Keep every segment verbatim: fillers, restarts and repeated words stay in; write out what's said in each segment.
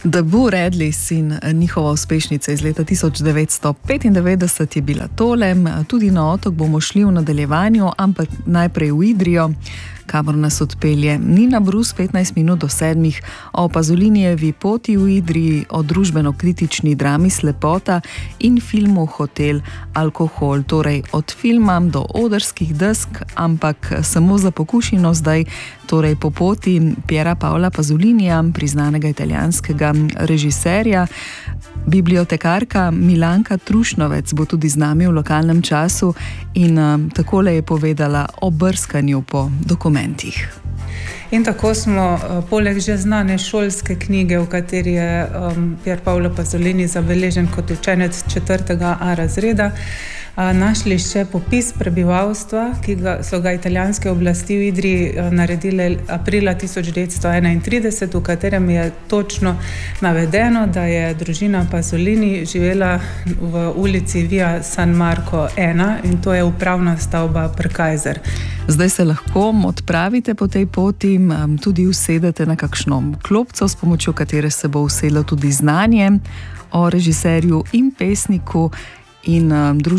The Boo Radleys in njihova uspešnica iz leta tisoč devetsto petindevetdeset je bila tole. Tudi na otok bomo šli v nadaljevanju, ampak najprej v Idrijo, kamor nas odpelje Nina Brus, petnajst minut do sedmih, o Pazolinijevi poti v Idriji, o družbeno-kritični drami Slepota in filmu Hotel Alkohol. Torej od filma do odrskih desk, ampak samo za pokušino zdaj, torej po poti Piera Paola Pazolinija, priznanega italijanskega režiserja. Bibliotekarka Milanka Trušnovec bo tudi z nami v lokalnem času in uh, takole je povedala o brskanju po dokumentih. In tako smo, poleg že znane šolske knjige, v kateri je um, Pier Paolo Pasolini zabeležen kot učenec četrtega A razreda, a, našli še popis prebivalstva, ki ga, so ga italijanske oblasti v Idriji naredile aprila tisoč devetsto enaintrideset, v katerem je točno navedeno, da je družina Pasolini živela v ulici Via San Marco ena in to je upravna stavba Prekajzer. Zdaj se lahko odpravite po tej poti, tudi usedete na kakšno klopco, s pomočjo katere se bo usedlo tudi znanje o režiserju in pesniku in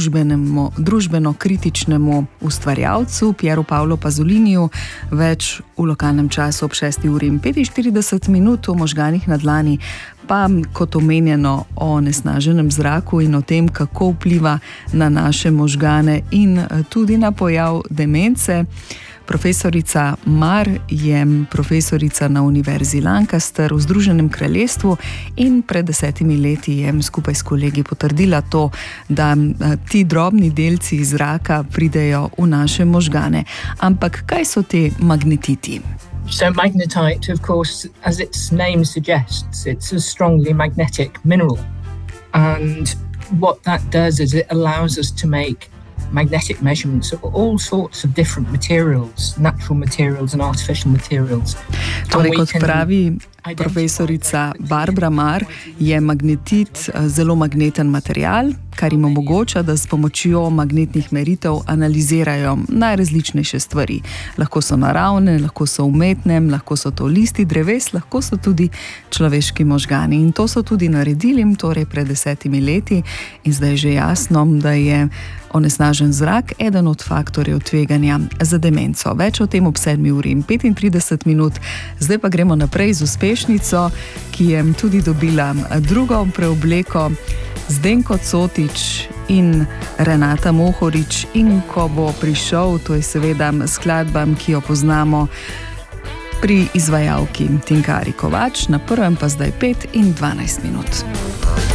družbeno-kritičnemu ustvarjalcu Pieru Paolo Pazoliniju. Več v lokalnem času ob šesti uri in petinštirideset minut, v možganih na dlani pa, kot omenjeno, o onesnaženem zraku in o tem, kako vpliva na naše možgane in tudi na pojav demence. Profesorica Mar je profesorica na Univerzi Lancaster v Združenem kraljestvu in pred desetimi leti je skupaj s kolegi potrdila to, da ti drobni delci iz zraka pridejo v naše možgane. Ampak kaj so te magnetiti? So magnetite, of course, as its name suggests, it's a strongly magnetic mineral. And what that does is it allows us to make magnetic measurements of all sorts of different materials, natural materials and artificial materials. Torej, kot pravi profesorica Barbara Mar, je magnetit zelo magneten material, kar jim omogoča, da s pomočjo magnetnih meritev analizirajo najrazličnejše stvari. Lahko so naravne, lahko so umetne, lahko so to listi dreves, lahko so tudi človeški možgani. In to so tudi naredili, torej pred desetimi leti, in zdaj je že jasno, da je onesnažen zrak eden od faktorjev tveganja za demenco. Več o tem ob sedmi uri in petintrideset minut. Zdaj pa gremo naprej z uspešnico, ki je tudi dobila drugo preobleko, Zdenko Cotič in Renata Mohorič. In ko bo prišel, to je seveda skladba, ki jo poznamo pri izvajalki Tinkari Kovač, na prvem pa zdaj pet in dvanajst minut.